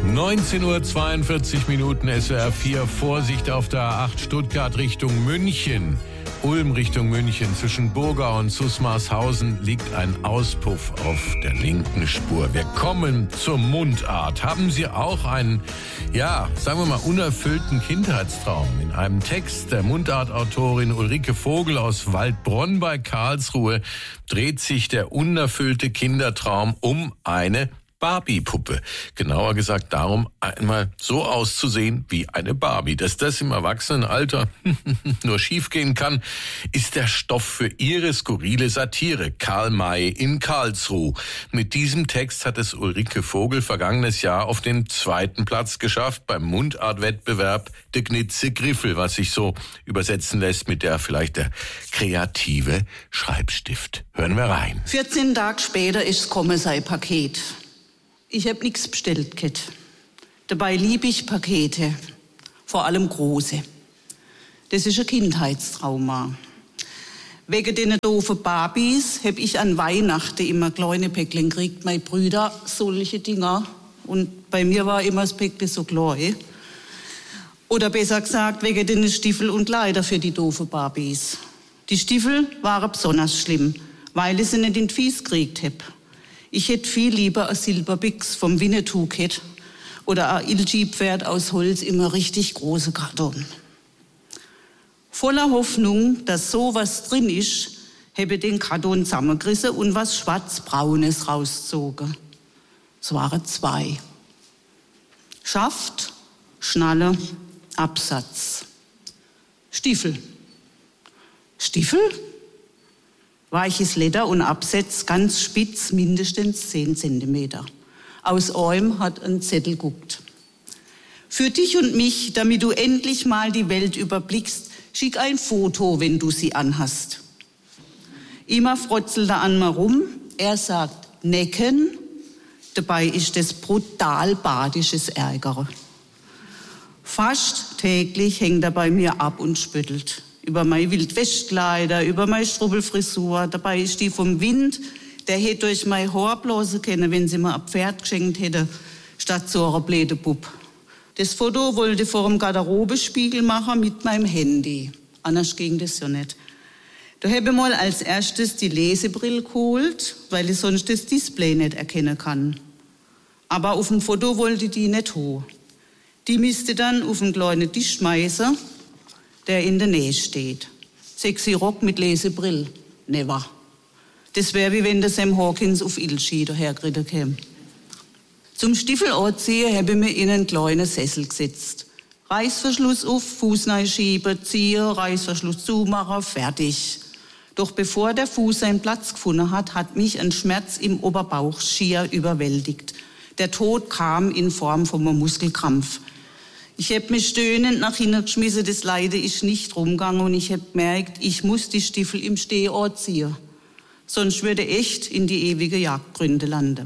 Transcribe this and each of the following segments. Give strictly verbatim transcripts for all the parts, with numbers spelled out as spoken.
neunzehn Uhr zweiundvierzig Minuten S W R vier. Vorsicht auf der A acht Stuttgart Richtung München. Ulm Richtung München. Zwischen Burgau und Susmarshausen liegt ein Auspuff auf der linken Spur. Wir kommen zur Mundart. Haben Sie auch einen, ja, sagen wir mal, unerfüllten Kindheitstraum? In einem Text der Mundartautorin Ulrike Vogel aus Waldbronn bei Karlsruhe dreht sich der unerfüllte Kindertraum um eine Barbie-Puppe. Genauer gesagt darum, einmal so auszusehen wie eine Barbie. Dass das im Erwachsenenalter nur schiefgehen kann, ist der Stoff für ihre skurrile Satire. Karl May in Karlsruhe. Mit diesem Text hat es Ulrike Vogel vergangenes Jahr auf den zweiten Platz geschafft beim Mundartwettbewerb De Gnitze Griffel, was sich so übersetzen lässt mit der vielleicht der kreative Schreibstift. Hören wir rein. vierzehn Tage später ist komme sein Paket. Ich hab nix bestellt, Kit. Dabei lieb ich Pakete, vor allem große. Das ist ein Kindheitstrauma. Wegen den doofen Barbies hab ich an Weihnachten immer kleine Päckchen gekriegt. Meine Brüder solche Dinger. Und bei mir war immer das Päckchen so klein. Oder besser gesagt, wegen den Stiefel und Kleider für die doofen Barbies. Die Stiefel waren besonders schlimm, weil ich sie nicht in die Fies gekriegt hab. Ich hätte viel lieber ein Silberbix vom Winnetou gehabt oder ein Ilji-Pferd aus Holz im richtig großen Karton. Voller Hoffnung, dass sowas drin ist, habe ich den Karton zusammengerissen und was Schwarz-Braunes rausgezogen. Es waren zwei. Schaft, Schnalle, Absatz. Stiefel. Stiefel? Weiches Leder und Absatz ganz spitz, mindestens zehn Zentimeter. Aus einem hat ein Zettel guckt. Für dich und mich, damit du endlich mal die Welt überblickst, schick ein Foto, wenn du sie anhast. Immer frotzelt er an mir rum, er sagt necken, dabei ist das brutal badisches Ärgere. Fast täglich hängt er bei mir ab und spöttelt. Über meine Wildwestkleider, über meine Strubbelfrisur. Dabei ist die vom Wind, der hätte durch mein Haar blasen können, wenn sie mir ein Pferd geschenkt hätte, statt so einer blöde Puppe. Das Foto wollte ich vor dem Garderobespiegel machen mit meinem Handy. Anders ging das ja nicht. Da habe ich mal als erstes die Lesebrille geholt, weil ich sonst das Display nicht erkennen kann. Aber auf dem Foto wollte ich die nicht hoch. Die müsste dann auf einen kleinen Tisch schmeißen, der in der Nähe steht. Sexy Rock mit Lesebrill. Never. Das wäre wie wenn der Sam Hawkins auf Ilchi dahergeritten käme. Zum Stiefel anziehen habe ich mir in einen kleinen Sessel gesetzt. Reißverschluss auf, Fuß schieben, ziehen, Reißverschluss zumachen, fertig. Doch bevor der Fuß seinen Platz gefunden hat, hat mich ein Schmerz im Oberbauch schier überwältigt. Der Tod kam in Form von einem Muskelkrampf. Ich hab mich stöhnend nach hinten geschmissen, das Leide ist nicht rumgegangen und ich hab gemerkt, ich muss die Stiefel im Stehort ziehen. Sonst würde echt in die ewige Jagdgründe landen.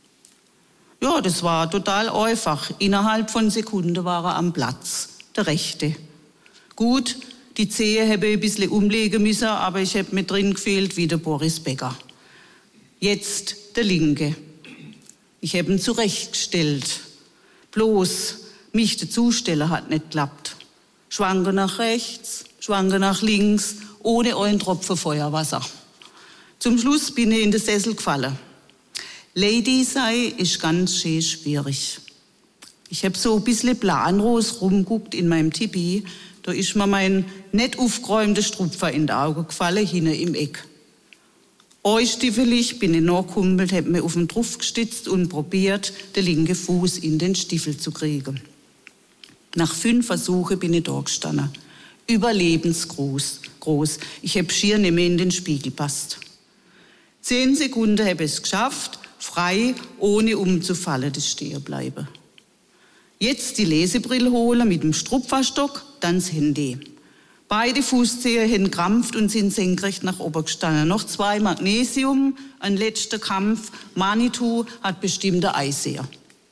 Ja, das war total einfach. Innerhalb von Sekunden war er am Platz, der rechte. Gut, die Zehe habe ich ein bisschen umlegen müssen, aber ich hab mir drin gefehlt wie der Boris Becker. Jetzt der linke. Ich hab ihn zurechtgestellt. Bloß mich dazustellen hat nicht geklappt. Schwanke nach rechts, schwanke nach links, ohne einen Tropfen Feuerwasser. Zum Schluss bin ich in den Sessel gefallen. Lady sei ist ganz schön schwierig. Ich hab so ein bisschen planlos rumguckt in meinem Tipi. Da ist mir mein nicht aufgeräumter Strupfer in die Augen gefallen, hinten im Eck. Einstiefelig bin ich nachgekumpelt, hab mir auf den Truff gestützt und probiert, den linken Fuß in den Stiefel zu kriegen. Nach fünf Versuchen bin ich da gestanden. Überlebensgroß. Groß. Ich hab schier nicht mehr in den Spiegel passt. Zehn Sekunden hab ich es geschafft, frei, ohne umzufallen, das Stehenbleiben. Jetzt die Lesebrille holen mit dem Strupferstock, dann das Handy. Beide Fußzehen haben krampft und sind senkrecht nach oben gestanden. Noch zwei Magnesium, ein letzter Kampf. Manitou hat bestimmte Eiseher.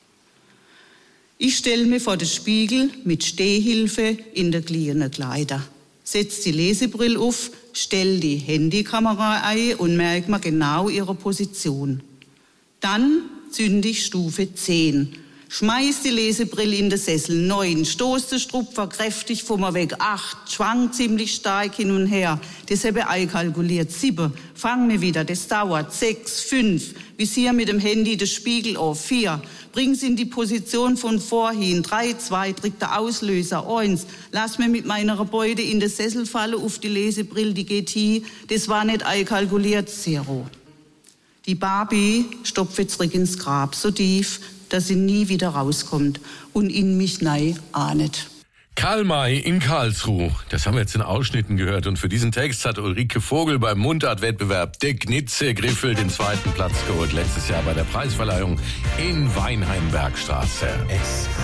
Ich stelle mich vor den Spiegel mit Stehhilfe in der gliedernden Kleider. Setz die Lesebrille auf, stell die Handykamera ein und merke mir genau ihre Position. Dann zünde ich Stufe zehn. Schmeiß die Lesebrille in den Sessel. Neun. Stoß den Strupfer kräftig vor mir weg. Acht. Schwang ziemlich stark hin und her. Das habe ich einkalkuliert. Sieben. Fang mir wieder. Das dauert. Sechs. Fünf. Visier mit dem Handy den Spiegel auf. Vier. Bring's in die Position von vorhin. Drei. Zwei. Drück der Auslöser. Eins. Lass mir mit meiner Beute in den Sessel fallen auf die Lesebrille. Die geht hin. Das war nicht einkalkuliert. Zero. Die Barbie stopft jetzt zurück ins Grab. So tief, dass sie nie wieder rauskommt und in mich nei ahnet. Karl May in Karlsruhe, das haben wir jetzt in Ausschnitten gehört. Und für diesen Text hat Ulrike Vogel beim Mundartwettbewerb Der Gnitze Griffel den zweiten Platz geholt. Letztes Jahr bei der Preisverleihung in Weinheim-Bergstraße.